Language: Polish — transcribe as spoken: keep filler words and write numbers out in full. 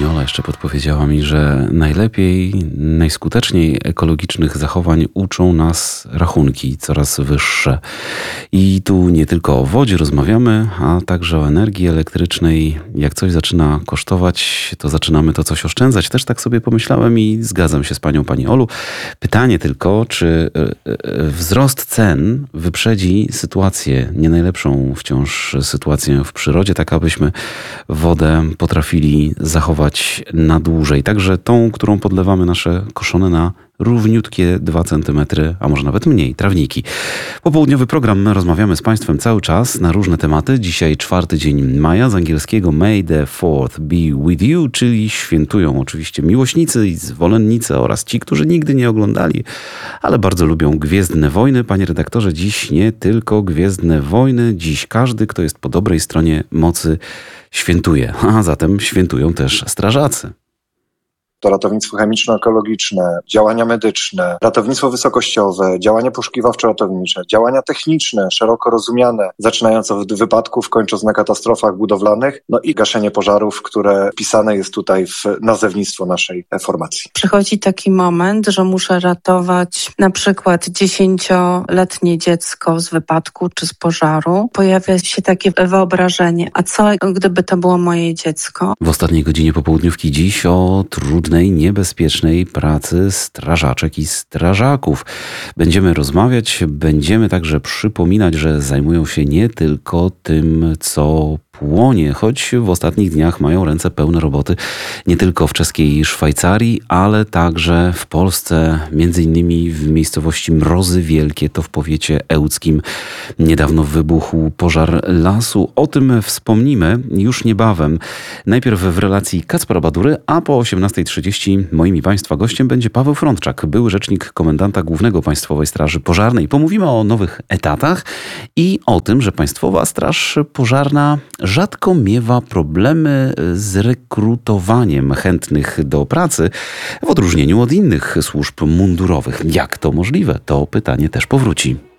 Ola jeszcze podpowiedziała mi, że najlepiej, najskuteczniej ekologicznych zachowań uczą nas rachunki coraz wyższe. I tu nie tylko o wodzie rozmawiamy, a także o energii elektrycznej. Jak coś zaczyna kosztować, to zaczynamy to coś oszczędzać. Też tak sobie pomyślałem i zgadzam się z panią, pani Olu. Pytanie tylko, czy wzrost cen wyprzedzi sytuację, nie najlepszą wciąż sytuację w przyrodzie, tak abyśmy wodę potrafili zachować na dłużej. Także tą, którą podlewamy nasze koszone na równiutkie dwa centymetry, a może nawet mniej, trawniki. Popołudniowy program my rozmawiamy z Państwem cały czas na różne tematy. Dzisiaj czwarty dzień maja, z angielskiego May the fourth be with you, czyli świętują oczywiście miłośnicy i zwolennicy oraz ci, którzy nigdy nie oglądali, ale bardzo lubią Gwiezdne Wojny. Panie redaktorze, dziś nie tylko Gwiezdne Wojny, dziś każdy, kto jest po dobrej stronie mocy, świętuje. A zatem świętują też strażacy. To ratownictwo chemiczno-ekologiczne, działania medyczne, ratownictwo wysokościowe, działania poszukiwawczo-ratownicze, działania techniczne, szeroko rozumiane, zaczynając od wypadków, kończąc na katastrofach budowlanych, no i gaszenie pożarów, które wpisane jest tutaj w nazewnictwo naszej formacji. Przychodzi taki moment, że muszę ratować na przykład dziesięcioletnie dziecko z wypadku czy z pożaru. Pojawia się takie wyobrażenie, a co gdyby to było moje dziecko? W ostatniej godzinie popołudniówki dziś o trudnej, niebezpiecznej pracy strażaczek i strażaków. Będziemy rozmawiać, będziemy także przypominać, że zajmują się nie tylko tym, co płonie, choć w ostatnich dniach mają ręce pełne roboty nie tylko w czeskiej Szwajcarii, ale także w Polsce, między innymi w miejscowości Mrozy Wielkie, to w powiecie ełckim. Niedawno wybuchł pożar lasu. O tym wspomnimy już niebawem. Najpierw w relacji Kacpra Badury, a po osiemnastej trzydzieści moim i Państwa gościem będzie Paweł Frączak, były rzecznik komendanta głównego Państwowej Straży Pożarnej. Pomówimy o nowych etatach i o tym, że Państwowa Straż Pożarna rzadko miewa problemy z rekrutowaniem chętnych do pracy, w odróżnieniu od innych służb mundurowych. Jak to możliwe? To pytanie też powróci.